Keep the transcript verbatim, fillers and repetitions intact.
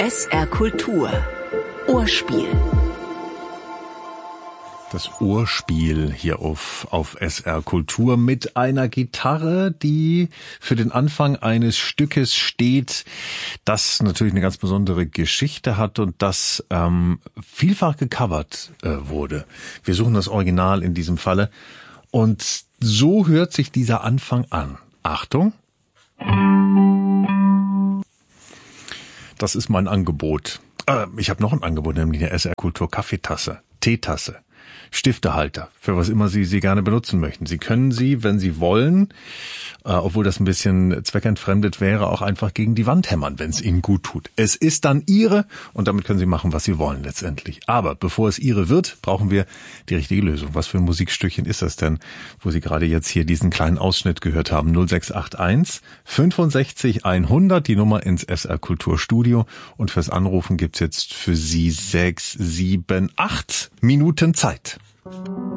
S R Kultur. Ohrspiel. Das Ohrspiel hier auf, auf S R Kultur mit einer Gitarre, die für den Anfang eines Stückes steht, das natürlich eine ganz besondere Geschichte hat und das ähm, vielfach gecovert äh, wurde. Wir suchen das Original in diesem Falle und so hört sich dieser Anfang an. Achtung! Das ist mein Angebot. Äh, ich habe noch ein Angebot, nämlich eine S R Kultur Kaffeetasse, Teetasse. Stiftehalter, für was immer Sie sie gerne benutzen möchten. Sie können sie, wenn Sie wollen, äh, obwohl das ein bisschen zweckentfremdet wäre, auch einfach gegen die Wand hämmern, wenn es Ihnen gut tut. Es ist dann Ihre und damit können Sie machen, was Sie wollen letztendlich. Aber bevor es Ihre wird, brauchen wir die richtige Lösung. Was für ein Musikstückchen ist das denn, wo Sie gerade jetzt hier diesen kleinen Ausschnitt gehört haben? null sechs acht eins fünfundsechzig hundert, die Nummer ins S R Kulturstudio. Und fürs Anrufen gibt's jetzt für Sie sechs, sieben, acht Minuten Zeit.